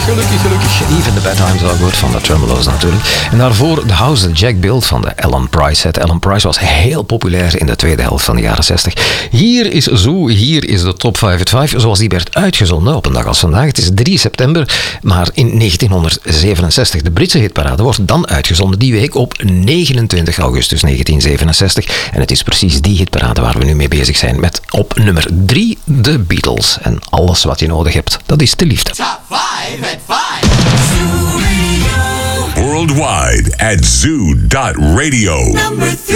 Gelukkig. Even the Bad Times Are Good van de Tremeloes natuurlijk. En daarvoor The House That Jack Built van de Alan Price set. Alan Price was heel populair in de tweede helft van de jaren 60. Hier is de Top 5 at 5 zoals die werd uitgezonden op een dag als vandaag. Het is 3 september, maar in 1967. De Britse hitparade wordt dan uitgezonden die week op 29 augustus 1967. En het is precies die hitparade waar we nu mee bezig zijn met op nummer 3 de Beatles. En alles wat je nodig hebt, dat is de liefde. Top 5 at 5. Worldwide at zoo.radio. Number 3.